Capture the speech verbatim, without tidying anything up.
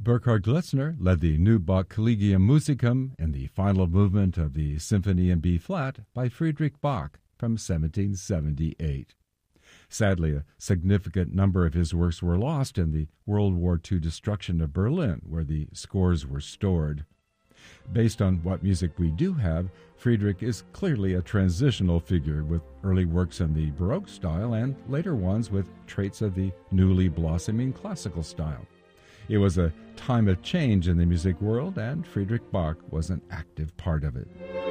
Burkhard Glitzner led the Neubach Collegium Musicum in the final movement of the Symphony in B-flat by Friedrich Bach from seventeen seventy-eight. Sadly, a significant number of his works were lost in the World War Two destruction of Berlin, where the scores were stored. Based on what music we do have, Friedrich is clearly a transitional figure, with early works in the Baroque style and later ones with traits of the newly blossoming classical style. It was a time of change in the music world, and Friedrich Bach was an active part of it.